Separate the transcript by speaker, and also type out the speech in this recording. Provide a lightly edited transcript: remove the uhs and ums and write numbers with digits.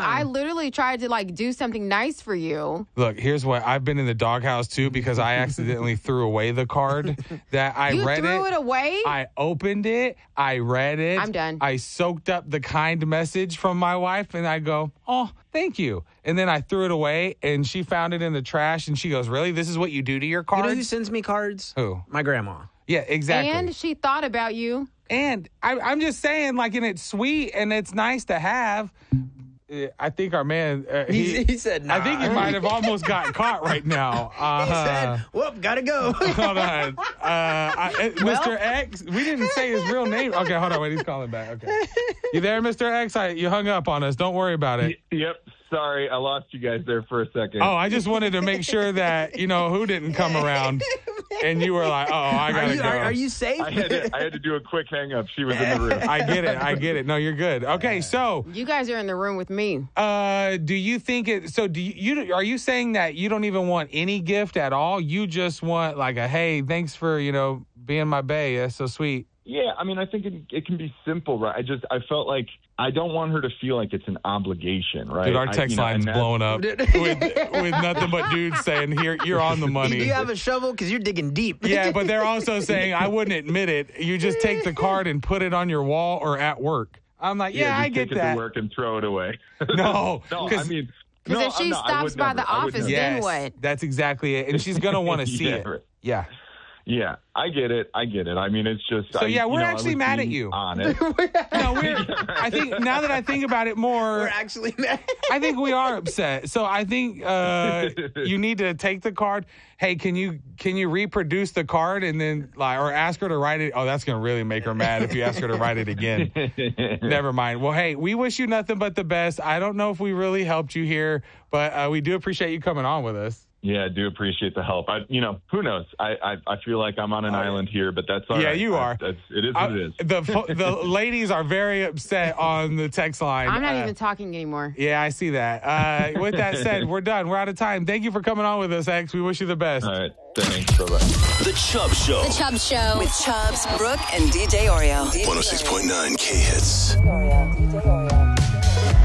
Speaker 1: I literally tried to like do something nice for you.
Speaker 2: Look, here's what I've been in the doghouse too because I accidentally threw away the card that I
Speaker 1: You
Speaker 2: read
Speaker 1: threw it away?
Speaker 2: I opened it. I read it.
Speaker 1: I'm done.
Speaker 2: I soaked up the kind message from my wife and I go, oh, thank you. And then I threw it away and she found it in the trash and she goes, really? This is what you do to your cards?
Speaker 3: You know who sends me cards?
Speaker 2: Who?
Speaker 3: My grandma.
Speaker 2: Yeah, exactly.
Speaker 1: And she thought about you.
Speaker 2: And I'm just saying, like, and it's sweet and it's nice to have. I think our man,
Speaker 3: he said, nah.
Speaker 2: I think he might have almost got caught right now.
Speaker 3: He said, whoop, gotta go.
Speaker 2: Hold on. Mr. X, we didn't say his real name. Okay, hold on. Wait, he's calling back. Okay. You there, Mr. X? You hung up on us. Don't worry about it.
Speaker 4: Yep. Sorry, I lost you guys there for a second.
Speaker 2: Oh, I just wanted to make sure that, who didn't come around. And you were like, oh, I got to go.
Speaker 3: Are you safe?
Speaker 4: I had to do a quick hang up. She was in the room.
Speaker 2: I get it. No, you're good. Okay, so.
Speaker 1: You guys are in the room with me.
Speaker 2: Do you think are you saying that you don't even want any gift at all? You just want like a, hey, thanks for, being my bae. That's so sweet.
Speaker 4: Yeah, I mean, I think it can be simple, right? I felt like I don't want her to feel like it's an obligation, right?
Speaker 2: Dude, our text line's blowing up with nothing but dudes saying, here, you're on the money.
Speaker 3: Do you have a shovel? Because you're digging deep.
Speaker 2: Yeah, but they're also saying, I wouldn't admit it. You just take the card and put it on your wall or at work. I'm like, I get
Speaker 4: take
Speaker 2: that.
Speaker 4: It to work and throw it away.
Speaker 2: No,
Speaker 1: because if she stops by the office, then what?
Speaker 2: That's exactly it. And she's going to want to see it.
Speaker 4: Right.
Speaker 2: Yeah.
Speaker 4: Yeah, I get it. I mean, it's just.
Speaker 2: So, we're actually mad at you.
Speaker 4: Honest.
Speaker 2: No, I think now that I think about it more.
Speaker 3: We're actually mad.
Speaker 2: I think we are upset. So I think you need to take the card. Hey, can you reproduce the card and then or ask her to write it? Oh, that's going to really make her mad if you ask her to write it again. Never mind. Well, hey, we wish you nothing but the best. I don't know if we really helped you here, but we do appreciate you coming on with us.
Speaker 4: Yeah, I do appreciate the help. Who knows? I feel like I'm on an island here, but that's all right.
Speaker 2: Yeah, you are.
Speaker 4: It is what it is.
Speaker 2: The ladies are very upset on the text line.
Speaker 1: I'm not even talking anymore.
Speaker 2: Yeah, I see that. With that said, we're done. We're out of time. Thank you for coming on with us, X. We wish you the best.
Speaker 4: All right. Thanks. Bye-bye.
Speaker 5: The Chubb Show.
Speaker 6: The Chubb Show. With Chubbs, Brooke, and DJ Oreo.
Speaker 5: 106.9 K-Hits.
Speaker 6: DJ Oreo.